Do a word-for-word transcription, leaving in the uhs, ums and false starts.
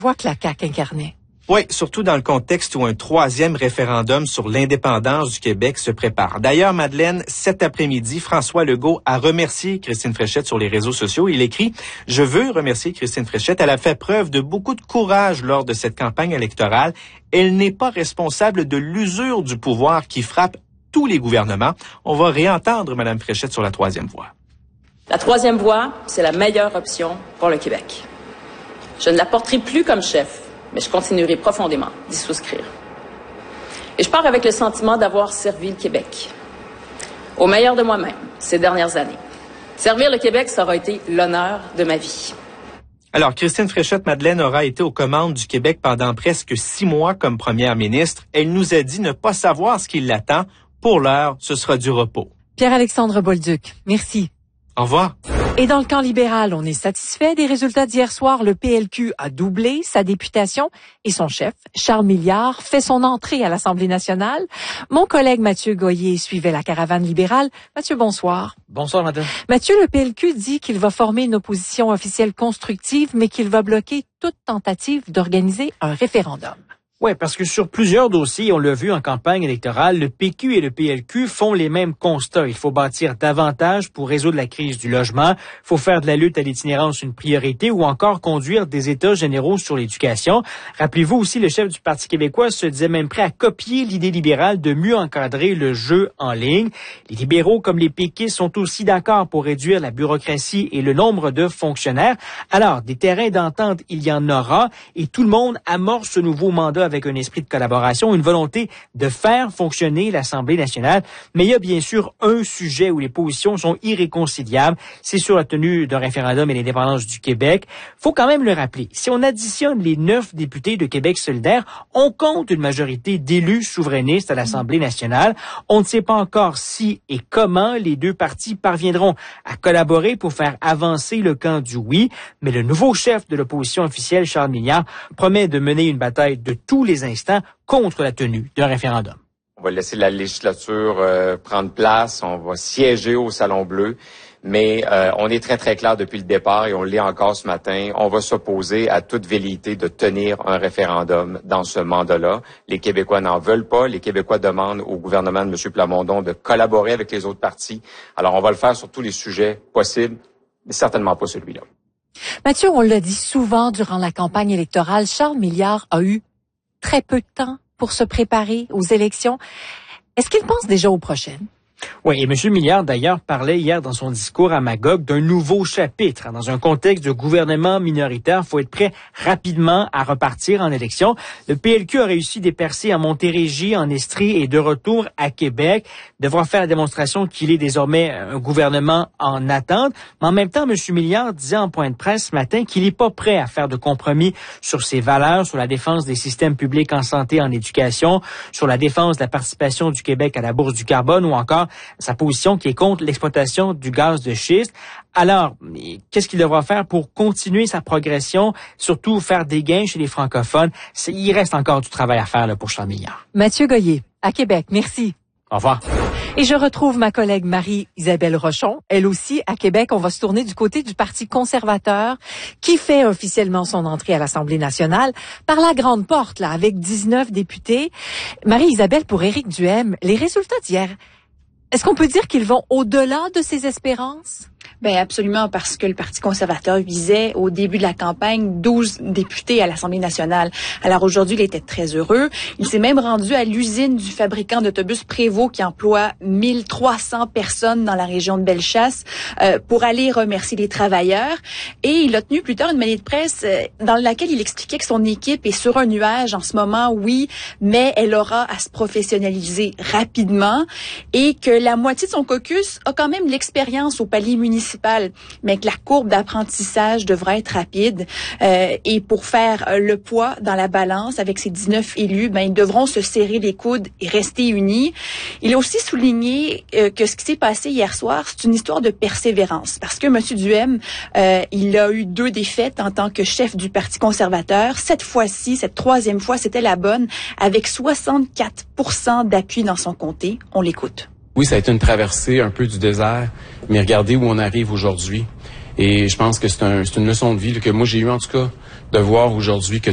voix que la C A Q incarnait. Oui, surtout dans le contexte où un troisième référendum sur l'indépendance du Québec se prépare. D'ailleurs, Madeleine, cet après-midi, François Legault a remercié Christine Fréchette sur les réseaux sociaux. Il écrit « Je veux remercier Christine Fréchette. Elle a fait preuve de beaucoup de courage lors de cette campagne électorale. Elle n'est pas responsable de l'usure du pouvoir qui frappe tous les gouvernements. » On va réentendre Mme Fréchette sur la troisième voie. La troisième voie, c'est la meilleure option pour le Québec. Je ne la porterai plus comme chef, mais je continuerai profondément d'y souscrire. Et je pars avec le sentiment d'avoir servi le Québec au meilleur de moi-même ces dernières années. Servir le Québec, ça aura été l'honneur de ma vie. Alors, Christine Fréchette-Madeleine aura été aux commandes du Québec pendant presque six mois comme première ministre. Elle nous a dit ne pas savoir ce qui l'attend. Pour l'heure, ce sera du repos. Pierre-Alexandre Bolduc, merci. Au revoir. Et dans le camp libéral, on est satisfait des résultats d'hier soir. Le P L Q a doublé sa députation et son chef, Charles Milliard, fait son entrée à l'Assemblée nationale. Mon collègue Mathieu Goyer suivait la caravane libérale. Mathieu, bonsoir. Bonsoir, madame. Mathieu, le P L Q dit qu'il va former une opposition officielle constructive, mais qu'il va bloquer toute tentative d'organiser un référendum. Oui, parce que sur plusieurs dossiers, on l'a vu en campagne électorale, le P Q et le P L Q font les mêmes constats. Il faut bâtir davantage pour résoudre la crise du logement. Il faut faire de la lutte à l'itinérance une priorité ou encore conduire des états généraux sur l'éducation. Rappelez-vous aussi, le chef du Parti québécois se disait même prêt à copier l'idée libérale de mieux encadrer le jeu en ligne. Les libéraux comme les péquistes sont aussi d'accord pour réduire la bureaucratie et le nombre de fonctionnaires. Alors, des terrains d'entente, il y en aura et tout le monde amorce ce nouveau mandat avec un esprit de collaboration, une volonté de faire fonctionner l'Assemblée nationale. Mais il y a bien sûr un sujet où les positions sont irréconciliables, c'est sur la tenue d'un référendum et l'indépendance du Québec. Faut quand même le rappeler, si on additionne les neuf députés de Québec solidaire, on compte une majorité d'élus souverainistes à l'Assemblée nationale. On ne sait pas encore si et comment les deux partis parviendront à collaborer pour faire avancer le camp du oui, mais le nouveau chef de l'opposition officielle, Charles Milliard, promet de mener une bataille de tous les instants contre la tenue d'un référendum. On va laisser la législature euh, prendre place, on va siéger au Salon Bleu, mais euh, on est très, très clair depuis le départ et on l'est encore ce matin. On va s'opposer à toute velléité de tenir un référendum dans ce mandat-là. Les Québécois n'en veulent pas. Les Québécois demandent au gouvernement de M. Plamondon de collaborer avec les autres partis. Alors, on va le faire sur tous les sujets possibles, mais certainement pas celui-là. Mathieu, on l'a dit souvent durant la campagne électorale, Charles Milliard a eu très peu de temps pour se préparer aux élections. Est-ce qu'il pense déjà aux prochaines? Oui, et M. Milliard, d'ailleurs, parlait hier dans son discours à Magog d'un nouveau chapitre. Dans un contexte de gouvernement minoritaire, il faut être prêt rapidement à repartir en élection. Le P L Q a réussi des percées en Montérégie, en Estrie et de retour à Québec. Il devra faire la démonstration qu'il est désormais un gouvernement en attente. Mais en même temps, M. Milliard disait en point de presse ce matin qu'il n'est pas prêt à faire de compromis sur ses valeurs, sur la défense des systèmes publics en santé, en éducation, sur la défense de la participation du Québec à la Bourse du carbone ou encore sa position qui est contre l'exploitation du gaz de schiste. Alors, qu'est-ce qu'il devra faire pour continuer sa progression, surtout faire des gains chez les francophones? C'est, il reste encore du travail à faire là, pour Charles Milliard. Mathieu Goyer, à Québec, merci. Au revoir. Et je retrouve ma collègue Marie-Isabelle Rochon. Elle aussi, à Québec, on va se tourner du côté du Parti conservateur qui fait officiellement son entrée à l'Assemblée nationale par la grande porte, là, avec dix-neuf députés. Marie-Isabelle, pour Éric Duhaime, les résultats d'hier, est-ce qu'on peut dire qu'ils vont au-delà de ses espérances? Ben absolument, parce que le Parti conservateur visait au début de la campagne douze députés à l'Assemblée nationale. Alors aujourd'hui, il était très heureux. Il s'est même rendu à l'usine du fabricant d'autobus Prévost qui emploie mille trois cents personnes dans la région de Bellechasse euh, pour aller remercier les travailleurs. Et il a tenu plus tard une manif de presse euh, dans laquelle il expliquait que son équipe est sur un nuage en ce moment, oui, mais elle aura à se professionnaliser rapidement et que la moitié de son caucus a quand même l'expérience au palier municipal, mais que la courbe d'apprentissage devrait être rapide. Euh, et pour faire euh, le poids dans la balance avec ces dix-neuf élus, ben ils devront se serrer les coudes et rester unis. Il a aussi souligné euh, que ce qui s'est passé hier soir, c'est une histoire de persévérance. Parce que M. Duhaime, euh, il a eu deux défaites en tant que chef du Parti conservateur. Cette fois-ci, cette troisième fois, c'était la bonne, avec soixante-quatre pour cent d'appui dans son comté. On l'écoute. Oui, ça a été une traversée un peu du désert, mais regardez où on arrive aujourd'hui. Et je pense que c'est un, c'est une leçon de vie là, que moi j'ai eu en tout cas, de voir aujourd'hui que